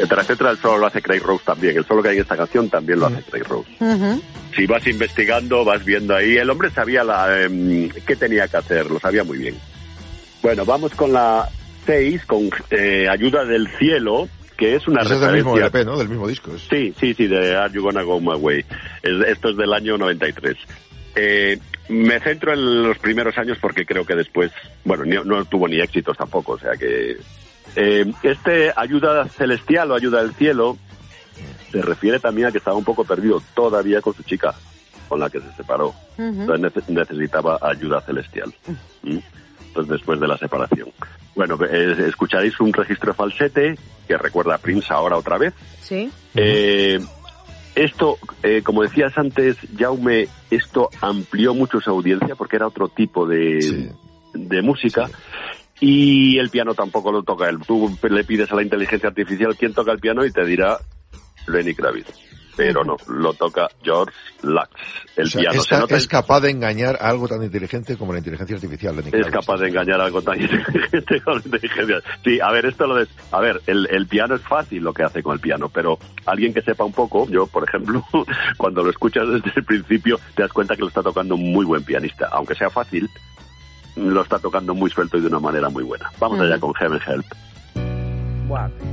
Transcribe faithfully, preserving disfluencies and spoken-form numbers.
etcétera, etcétera, el solo lo hace Craig Rose también. El solo que hay en esta canción también lo hace Craig Rose. Uh-huh. Si vas investigando, vas viendo ahí. El hombre sabía la, eh, qué tenía que hacer, lo sabía muy bien. Bueno, vamos con la seis, con eh, Ayuda del Cielo, que es una Ese referencia. es del mismo L P, ¿no? Del mismo disco. Es... Sí, sí, sí, de Are You Gonna Go My Way. Es, esto es del año noventa y tres. Eh, me centro en los primeros años porque creo que después, bueno, no, no tuvo ni éxitos tampoco, o sea que... Eh, este Ayuda Celestial o Ayuda del Cielo se refiere también a que estaba un poco perdido todavía con su chica, con la que se separó. Uh-huh. Entonces necesitaba ayuda celestial. ¿Mm? Entonces, después de la separación. Bueno, eh, escucharéis un registro de falsete que recuerda a Prince ahora otra vez. Sí. Eh, esto, eh, como decías antes, Jaume, esto amplió mucho su audiencia porque era otro tipo de, sí. de música. Sí. Y el piano tampoco lo toca él. Tú le pides a la inteligencia artificial quién toca el piano y te dirá Lenny Kravitz. Pero no, lo toca George Lux, el o sea, piano. Esta, Se nota es capaz de engañar a algo tan inteligente como la inteligencia artificial. Lenny Kravitz. Es capaz de engañar a algo tan inteligente como la inteligencia. Sí, a ver, esto lo des... A ver, el, el piano es fácil lo que hace con el piano, pero alguien que sepa un poco, yo, por ejemplo, cuando lo escuchas desde el principio, te das cuenta que lo está tocando un muy buen pianista. Aunque sea fácil, lo está tocando muy suelto y de una manera muy buena. Vamos mm. allá con Heaven Help. One.